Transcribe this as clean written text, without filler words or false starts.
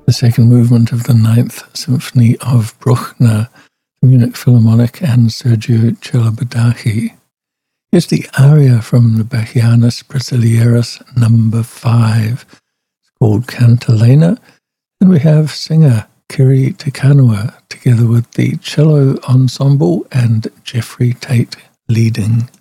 the second movement of the Ninth Symphony of Bruckner, the Munich Philharmonic, and Sergio Celibidache. Here's the aria from the Bachianas Brasileiras No. 5. It's called Cantilena, and we have singer Kiri Te Kanawa together with the cello ensemble and Jeffrey Tate leading.